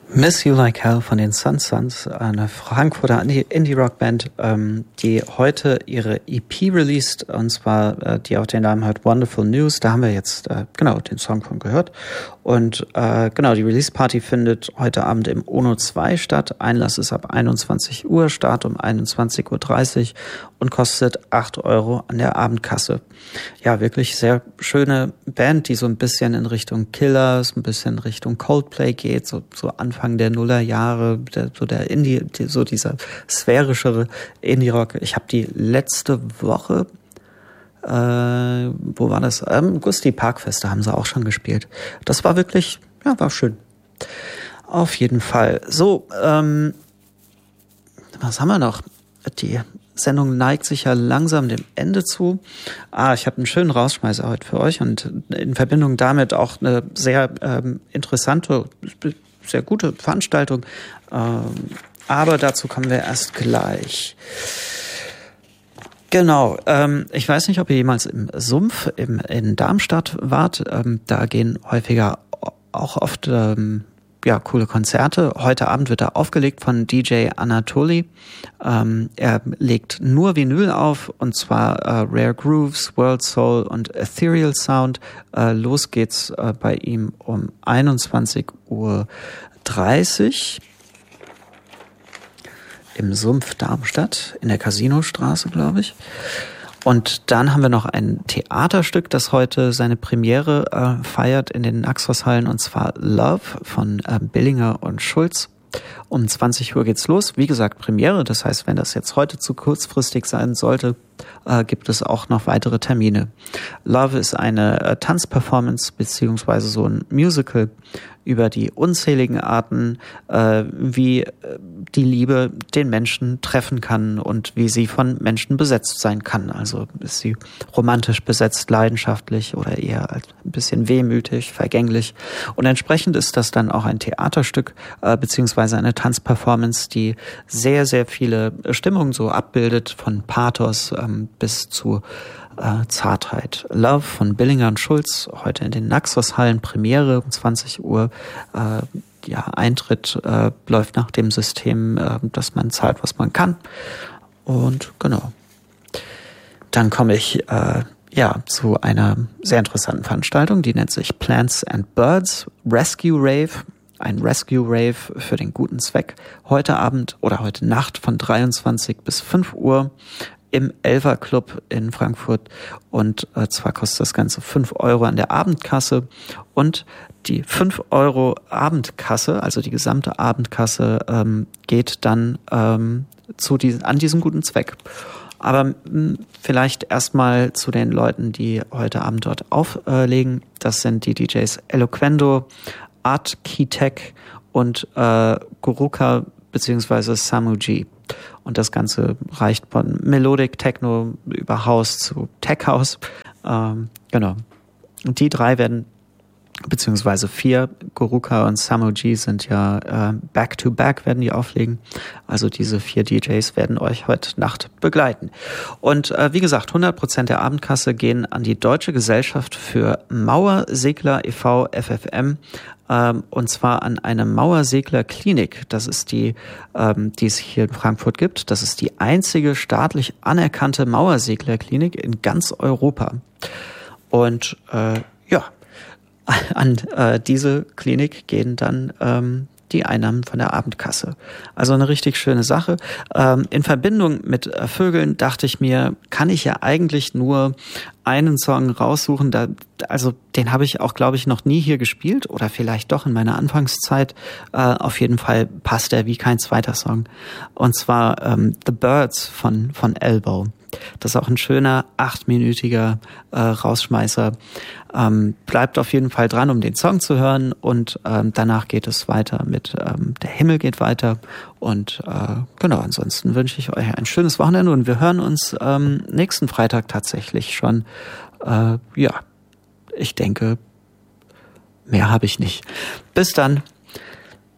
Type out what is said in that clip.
Miss You Like Hell von den Sun Suns, eine Frankfurter Indie-Rock-Band, die heute ihre EP released, und zwar die auch den Namen hat Wonderful News. Da haben wir jetzt den Song von gehört. Und die Release-Party findet heute Abend im Ono 2 statt. Einlass ist ab 21 Uhr, Start um 21.30 Uhr und kostet 8 Euro an der Abendkasse. Ja, wirklich sehr schöne Band, die so ein bisschen in Richtung Killers, ein bisschen in Richtung Coldplay geht, so Anfang der Nullerjahre, dieser sphärischere Indie-Rock. Ich habe die letzte Woche, wo war das? Gusti Parkfest, da haben sie auch schon gespielt. Das war wirklich, war schön. Auf jeden Fall. So, was haben wir noch? Die Sendung neigt sich ja langsam dem Ende zu. Ich habe einen schönen Rausschmeißer heute für euch und in Verbindung damit auch eine sehr interessante, sehr gute Veranstaltung. Aber dazu kommen wir erst gleich. Genau, ich weiß nicht, ob ihr jemals im Sumpf in Darmstadt wart. Da gehen häufiger auch oft coole Konzerte. Heute Abend wird er aufgelegt von DJ Anatoly. Er legt nur Vinyl auf, und zwar Rare Grooves, World Soul und Ethereal Sound. Los geht's bei ihm um 21.30 Uhr im Sumpf Darmstadt, in der Casinostraße, glaube ich. Und dann haben wir noch ein Theaterstück, das heute seine Premiere feiert in den Naxos-Hallen, und zwar Love von Billinger und Schulz. Um 20 Uhr geht's los. Wie gesagt, Premiere. Das heißt, wenn das jetzt heute zu kurzfristig sein sollte, gibt es auch noch weitere Termine. Love ist eine Tanzperformance beziehungsweise so ein Musical über die unzähligen Arten, wie die Liebe den Menschen treffen kann und wie sie von Menschen besetzt sein kann. Also ist sie romantisch besetzt, leidenschaftlich oder eher ein bisschen wehmütig, vergänglich. Und entsprechend ist das dann auch ein Theaterstück beziehungsweise eine Tanzperformance, die sehr, sehr viele Stimmungen so abbildet, von Pathos bis zu Zartheit. Love von Billinger und Schulz, heute in den Naxos-Hallen, Premiere um 20 Uhr. Eintritt läuft nach dem System, dass man zahlt, was man kann. Und genau. Dann komme ich zu einer sehr interessanten Veranstaltung, die nennt sich Plants and Birds Rescue Rave. Ein Rescue Rave für den guten Zweck. Heute Abend oder heute Nacht von 23 bis 5 Uhr im Elfer Club in Frankfurt, und zwar kostet das Ganze 5 Euro an der Abendkasse, und die 5 Euro Abendkasse, also die gesamte Abendkasse, geht dann an diesen guten Zweck. Aber vielleicht erstmal zu den Leuten, die heute Abend dort auflegen. Das sind die DJs Eloquendo, Art Kitek und Guruka bzw. Samu G. Und das Ganze reicht von Melodic Techno über House zu Tech House. Genau. Und die drei werden, beziehungsweise 4, Guruka und Samu G sind ja back-to-back werden die auflegen. Also diese 4 DJs werden euch heute Nacht begleiten. Und wie gesagt, 100% der Abendkasse gehen an die Deutsche Gesellschaft für Mauersegler e.V. FFM, und zwar an eine Mauerseglerklinik. Das ist die es hier in Frankfurt gibt. Das ist die einzige staatlich anerkannte Mauerseglerklinik in ganz Europa. Und an diese Klinik gehen dann die Einnahmen von der Abendkasse. Also eine richtig schöne Sache. In Verbindung mit Vögeln dachte ich mir, kann ich ja eigentlich nur einen Song raussuchen. Den habe ich auch, glaube ich, noch nie hier gespielt oder vielleicht doch in meiner Anfangszeit. Auf jeden Fall passt er wie kein zweiter Song. Und zwar The Birds von Elbow. Das ist auch ein schöner 8-minütiger Rausschmeißer. Bleibt auf jeden Fall dran, um den Song zu hören, und danach geht es weiter mit Der Himmel geht weiter, und ansonsten wünsche ich euch ein schönes Wochenende, und wir hören uns nächsten Freitag tatsächlich schon. Ich denke, mehr habe ich nicht. Bis dann.